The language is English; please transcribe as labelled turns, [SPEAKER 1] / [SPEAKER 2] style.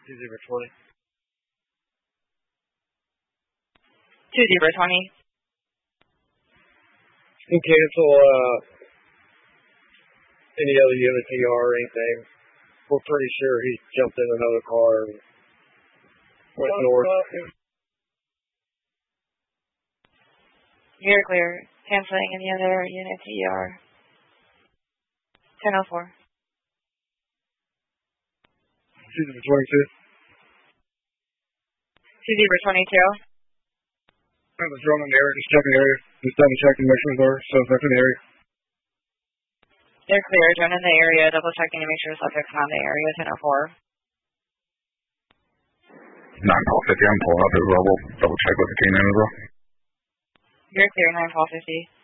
[SPEAKER 1] 2-0-20.
[SPEAKER 2] 2-0-20.
[SPEAKER 1] You can cancel any other unit TR or anything. We're pretty sure he jumped in another car and went north.
[SPEAKER 2] You're clear. Canceling any other unit TR. 10-04.
[SPEAKER 1] 2-0-22.
[SPEAKER 2] 2-0-22.
[SPEAKER 1] I have a drone in the area, just checking the area. Just double checking, make sure there's suspects in the area.
[SPEAKER 2] They're clear. Drone in the area, double checking to make sure subjects not in the area. 10-04.
[SPEAKER 3] 9-50, I'm pulling up as well. We'll double check with the team in as well.
[SPEAKER 2] You're clear. 9-50.